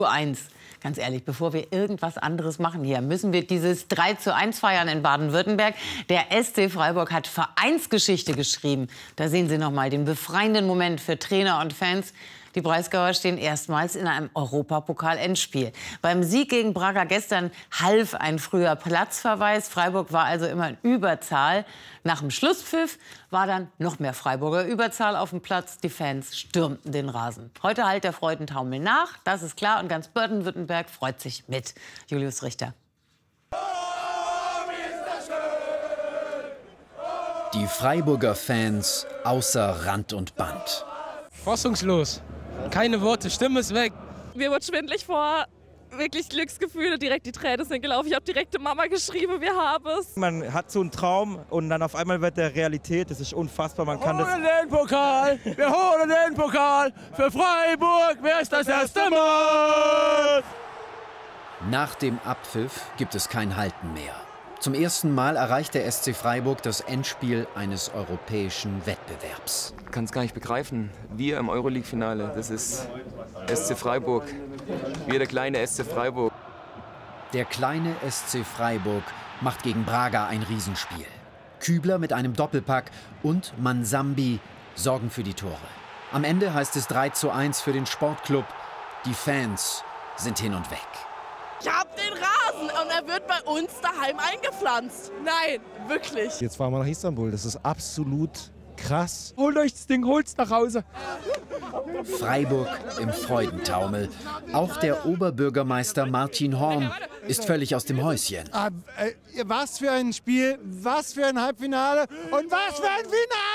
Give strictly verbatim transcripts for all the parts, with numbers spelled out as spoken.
eins. Ganz ehrlich, bevor wir irgendwas anderes machen hier, müssen wir dieses drei zu eins feiern in Baden-Württemberg. Der S C Freiburg hat Vereinsgeschichte geschrieben. Da sehen Sie noch mal den befreienden Moment für Trainer und Fans. Die Breisgauer stehen erstmals in einem Europapokal-Endspiel. Beim Sieg gegen Braga gestern half ein früher Platzverweis. Freiburg war also immer in Überzahl. Nach dem Schlusspfiff war dann noch mehr Freiburger Überzahl auf dem Platz. Die Fans stürmten den Rasen. Heute hallt der Freudentaumel nach, das ist klar. Und ganz Baden-Württemberg freut sich mit. Julius Richter. Die Freiburger Fans außer Rand und Band. Fassungslos. Keine Worte, Stimme ist weg. Mir wurde schwindelig vor, wirklich Glücksgefühle, direkt die Tränen sind gelaufen. Ich habe direkt der Mama geschrieben, wir haben es. Man hat so einen Traum und dann auf einmal wird der Realität. Das ist unfassbar. Man kann wir holen den Pokal, wir holen den Pokal für Freiburg. Wer ist das erste Mal? Nach dem Abpfiff gibt es kein Halten mehr. Zum ersten Mal erreicht der S C Freiburg das Endspiel eines europäischen Wettbewerbs. Ich kann es gar nicht begreifen. Wir im Euroleague-Finale, das ist S C Freiburg. Wir, der kleine S C Freiburg. Der kleine S C Freiburg macht gegen Braga ein Riesenspiel. Kübler mit einem Doppelpack und Mansambi sorgen für die Tore. Am Ende heißt es drei zu eins für den Sportclub. Die Fans sind hin und weg. Ich hab den Rasen und er wird bei uns daheim eingepflanzt. Nein, wirklich. Jetzt fahren wir nach Istanbul. Das ist absolut krass. Holt euch das Ding, holt's nach Hause. Freiburg im Freudentaumel. Auch der Oberbürgermeister Martin Horn ist völlig aus dem Häuschen. Äh, äh, was für ein Spiel, was für ein Halbfinale und was für ein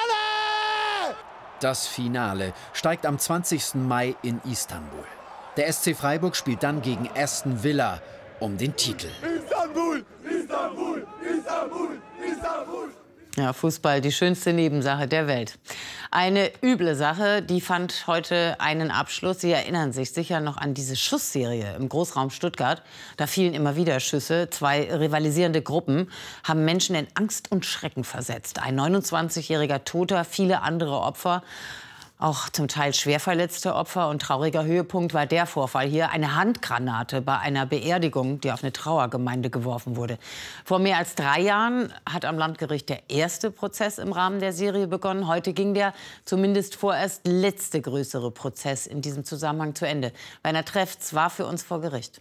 Finale! Das Finale steigt am zwanzigsten Mai in Istanbul. Der S C Freiburg spielt dann gegen Aston Villa um den Titel. Istanbul, Istanbul, Istanbul, Istanbul. Ja, Fußball, die schönste Nebensache der Welt. Eine üble Sache, die fand heute einen Abschluss. Sie erinnern sich sicher noch an diese Schussserie im Großraum Stuttgart. Da fielen immer wieder Schüsse. Zwei rivalisierende Gruppen haben Menschen in Angst und Schrecken versetzt. Ein neunundzwanzigjähriger Toter, viele andere Opfer. Auch zum Teil schwer verletzte Opfer. Und trauriger Höhepunkt war der Vorfall hier. Eine Handgranate bei einer Beerdigung, die auf eine Trauergemeinde geworfen wurde. Vor mehr als drei Jahren hat am Landgericht der erste Prozess im Rahmen der Serie begonnen. Heute ging der zumindest vorerst letzte größere Prozess in diesem Zusammenhang zu Ende. Werner Trefts war für uns vor Gericht.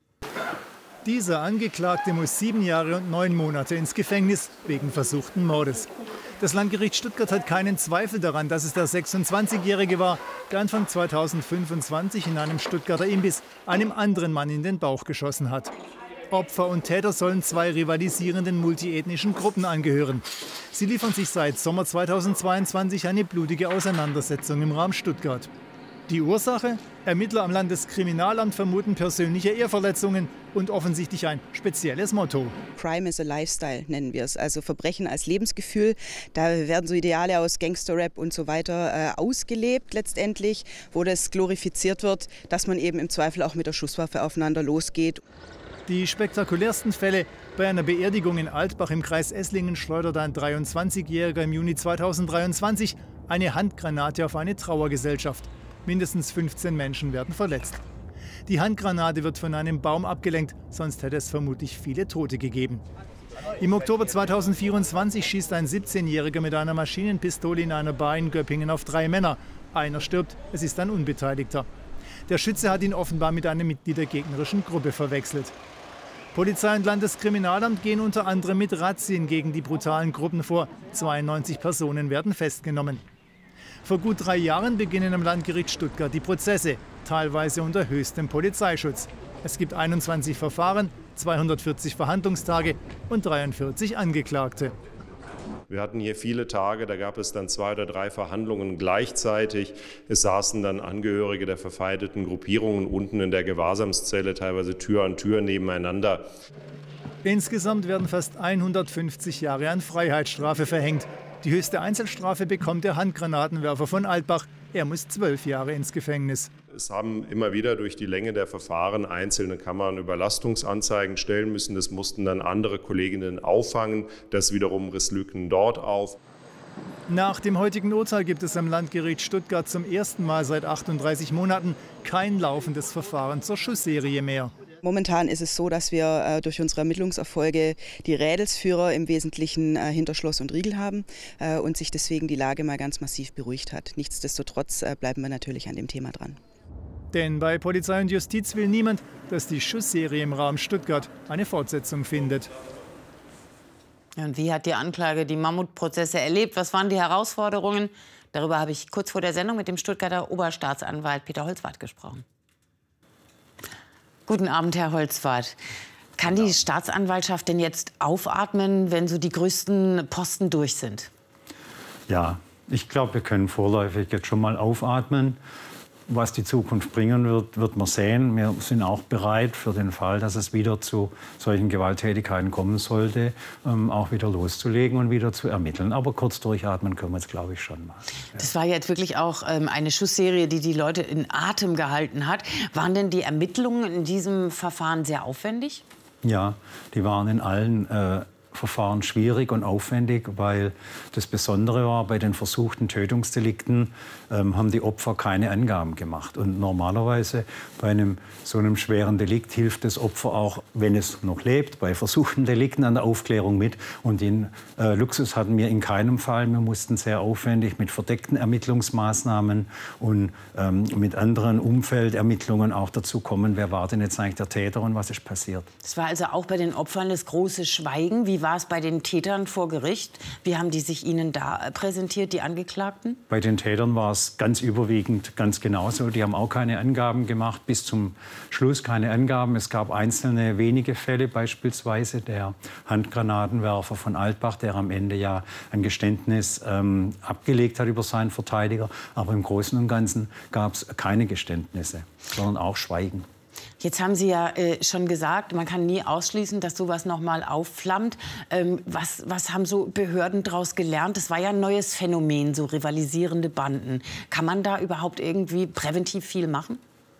Dieser Angeklagte muss sieben Jahre und neun Monate ins Gefängnis wegen versuchten Mordes. Das Landgericht Stuttgart hat keinen Zweifel daran, dass es der sechsundzwanzigjährige war, der Anfang zweitausendfünfundzwanzig in einem Stuttgarter Imbiss einem anderen Mann in den Bauch geschossen hat. Opfer und Täter sollen zwei rivalisierenden multiethnischen Gruppen angehören. Sie liefern sich seit Sommer zweitausendzweiundzwanzig eine blutige Auseinandersetzung im Raum Stuttgart. Die Ursache? Ermittler am Landeskriminalamt vermuten persönliche Ehrverletzungen und offensichtlich ein spezielles Motto. Crime is a Lifestyle nennen wir es, also Verbrechen als Lebensgefühl. Da werden so Ideale aus Gangsterrap und so weiter äh, ausgelebt letztendlich, wo das glorifiziert wird, dass man eben im Zweifel auch mit der Schusswaffe aufeinander losgeht. Die spektakulärsten Fälle: bei einer Beerdigung in Altbach im Kreis Esslingen schleudert ein dreiundzwanzigjähriger im Juni zweitausenddreiundzwanzig eine Handgranate auf eine Trauergesellschaft. Mindestens fünfzehn Menschen werden verletzt. Die Handgranate wird von einem Baum abgelenkt, sonst hätte es vermutlich viele Tote gegeben. Im Oktober zweitausendvierundzwanzig schießt ein siebzehnjähriger mit einer Maschinenpistole in einer Bar in Göppingen auf drei Männer. Einer stirbt, es ist ein Unbeteiligter. Der Schütze hat ihn offenbar mit einem Mitglied der gegnerischen Gruppe verwechselt. Polizei und Landeskriminalamt gehen unter anderem mit Razzien gegen die brutalen Gruppen vor. zweiundneunzig Personen werden festgenommen. Vor gut drei Jahren beginnen am Landgericht Stuttgart die Prozesse, teilweise unter höchstem Polizeischutz. Es gibt einundzwanzig Verfahren, zweihundertvierzig Verhandlungstage und dreiundvierzig Angeklagte. Wir hatten hier viele Tage, da gab es dann zwei oder drei Verhandlungen gleichzeitig. Es saßen dann Angehörige der verfeindeten Gruppierungen unten in der Gewahrsamszelle, teilweise Tür an Tür nebeneinander. Insgesamt werden fast hundertfünfzig Jahre an Freiheitsstrafe verhängt. Die höchste Einzelstrafe bekommt der Handgranatenwerfer von Altbach. Er muss zwölf Jahre ins Gefängnis. Es haben immer wieder durch die Länge der Verfahren einzelne Kammern Überlastungsanzeigen stellen müssen. Das mussten dann andere Kolleginnen auffangen. Das wiederum riss Lücken dort auf. Nach dem heutigen Urteil gibt es am Landgericht Stuttgart zum ersten Mal seit achtunddreißig Monaten kein laufendes Verfahren zur Schussserie mehr. Momentan ist es so, dass wir äh, durch unsere Ermittlungserfolge die Rädelsführer im Wesentlichen äh, hinter Schloss und Riegel haben äh, und sich deswegen die Lage mal ganz massiv beruhigt hat. Nichtsdestotrotz äh, bleiben wir natürlich an dem Thema dran. Denn bei Polizei und Justiz will niemand, dass die Schussserie im Raum Stuttgart eine Fortsetzung findet. Und wie hat die Anklage die Mammutprozesse erlebt? Was waren die Herausforderungen? Darüber habe ich kurz vor der Sendung mit dem Stuttgarter Oberstaatsanwalt Peter Holzwarth gesprochen. Guten Abend, Herr Holzwarth. Kann die Staatsanwaltschaft denn jetzt aufatmen, wenn so die größten Posten durch sind? Ja, ich glaube, wir können vorläufig jetzt schon mal aufatmen. Was die Zukunft bringen wird, wird man sehen. Wir sind auch bereit für den Fall, dass es wieder zu solchen Gewalttätigkeiten kommen sollte, ähm, auch wieder loszulegen und wieder zu ermitteln. Aber kurz durchatmen können wir jetzt, glaube ich, schon mal. Ja. Das war jetzt wirklich auch ähm, eine Schussserie, die die Leute in Atem gehalten hat. Waren denn die Ermittlungen in diesem Verfahren sehr aufwendig? Ja, die waren in allen äh, Verfahren schwierig und aufwendig, weil das Besondere war, bei den versuchten Tötungsdelikten ähm, haben die Opfer keine Angaben gemacht. Und normalerweise bei einem so einem schweren Delikt hilft das Opfer auch, wenn es noch lebt, bei versuchten Delikten an der Aufklärung mit. Und den äh, Luxus hatten wir in keinem Fall. Wir mussten sehr aufwendig mit verdeckten Ermittlungsmaßnahmen und ähm, mit anderen Umfeldermittlungen auch dazu kommen, wer war denn jetzt eigentlich der Täter und was ist passiert. Es war also auch bei den Opfern das große Schweigen. Wie war es bei den Tätern vor Gericht? Wie haben die sich Ihnen da präsentiert, die Angeklagten? Bei den Tätern war es ganz überwiegend ganz genauso. Die haben auch keine Angaben gemacht, bis zum Schluss keine Angaben. Es gab einzelne wenige Fälle, beispielsweise der Handgranatenwerfer von Altbach, der am Ende ja ein Geständnis ähm, abgelegt hat über seinen Verteidiger. Aber im Großen und Ganzen gab es keine Geständnisse, sondern auch Schweigen. Jetzt haben Sie ja äh, schon gesagt, man kann nie ausschließen, dass sowas noch mal aufflammt. Ähm, was, was haben so Behörden daraus gelernt? Das war ja ein neues Phänomen, so rivalisierende Banden. Kann man da überhaupt irgendwie präventiv viel machen?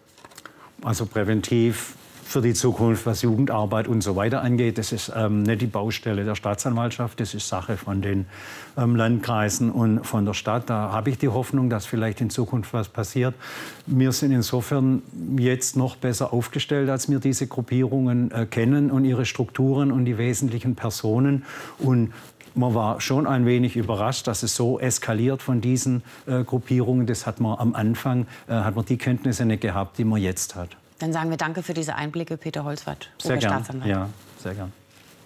Also präventiv für die Zukunft, was Jugendarbeit und so weiter angeht, das ist ähm, nicht die Baustelle der Staatsanwaltschaft, das ist Sache von den ähm, Landkreisen und von der Stadt. Da habe ich die Hoffnung, dass vielleicht in Zukunft was passiert. Wir sind insofern jetzt noch besser aufgestellt, als wir diese Gruppierungen äh, kennen und ihre Strukturen und die wesentlichen Personen. Und man war schon ein wenig überrascht, dass es so eskaliert von diesen äh, Gruppierungen. Das hat man am Anfang, äh, hat man die Kenntnisse nicht gehabt, die man jetzt hat. Dann sagen wir danke für diese Einblicke, Peter Holzwarth, sehr gern. Oberstaatsanwalt. Ja, sehr gern.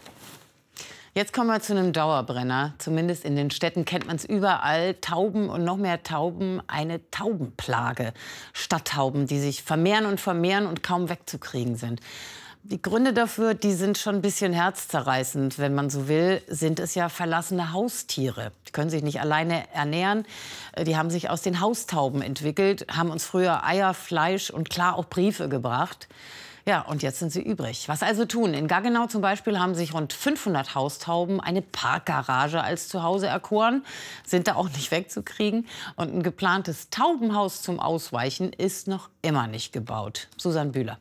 Jetzt kommen wir zu einem Dauerbrenner. Zumindest in den Städten kennt man es überall. Tauben und noch mehr Tauben, eine Taubenplage. Stadttauben, die sich vermehren und vermehren und kaum wegzukriegen sind. Die Gründe dafür, die sind schon ein bisschen herzzerreißend, wenn man so will, sind es ja verlassene Haustiere. Die können sich nicht alleine ernähren. Die haben sich aus den Haustauben entwickelt, haben uns früher Eier, Fleisch und klar auch Briefe gebracht. Ja, und jetzt sind sie übrig. Was also tun? In Gaggenau zum Beispiel haben sich rund fünfhundert Haustauben eine Parkgarage als Zuhause erkoren, sind da auch nicht wegzukriegen. Und ein geplantes Taubenhaus zum Ausweichen ist noch immer nicht gebaut. Susanne Bühler.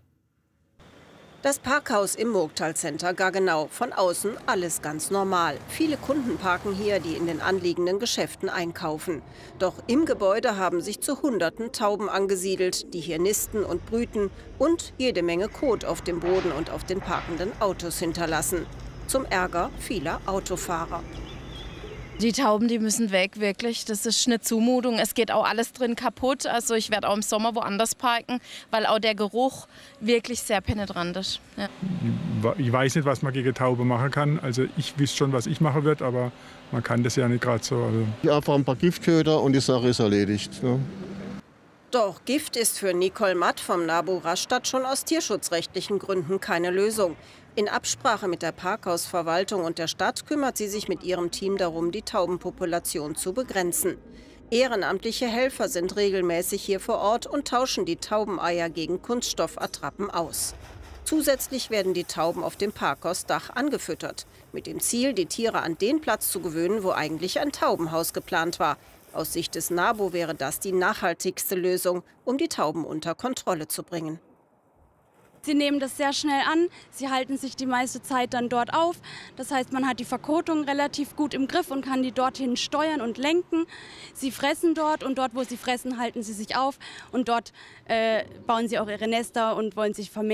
Das Parkhaus im Murgtal Center Gaggenau. Von außen alles ganz normal. Viele Kunden parken hier, die in den anliegenden Geschäften einkaufen. Doch im Gebäude haben sich zu Hunderten Tauben angesiedelt, die hier nisten und brüten und jede Menge Kot auf dem Boden und auf den parkenden Autos hinterlassen. Zum Ärger vieler Autofahrer. Die Tauben, die müssen weg, wirklich. Das ist eine Zumutung. Es geht auch alles drin kaputt. Also ich werde auch im Sommer woanders parken, weil auch der Geruch wirklich sehr penetrant ist. Ja. Ich weiß nicht, was man gegen Taube machen kann. Also ich wüsste schon, was ich machen würde, aber man kann das ja nicht gerade so. Also. Einfach ein paar Giftköder und die Sache ist erledigt. Ne? Doch Gift ist für Nicole Matt vom NABU Rastatt schon aus tierschutzrechtlichen Gründen keine Lösung. In Absprache mit der Parkhausverwaltung und der Stadt kümmert sie sich mit ihrem Team darum, die Taubenpopulation zu begrenzen. Ehrenamtliche Helfer sind regelmäßig hier vor Ort und tauschen die Taubeneier gegen Kunststoffattrappen aus. Zusätzlich werden die Tauben auf dem Parkhausdach angefüttert, mit dem Ziel, die Tiere an den Platz zu gewöhnen, wo eigentlich ein Taubenhaus geplant war. Aus Sicht des NABU wäre das die nachhaltigste Lösung, um die Tauben unter Kontrolle zu bringen. Sie nehmen das sehr schnell an, sie halten sich die meiste Zeit dann dort auf. Das heißt, man hat die Verkotung relativ gut im Griff und kann die dorthin steuern und lenken. Sie fressen dort und dort, wo sie fressen, halten sie sich auf und dort äh, bauen sie auch ihre Nester und wollen sich vermehren.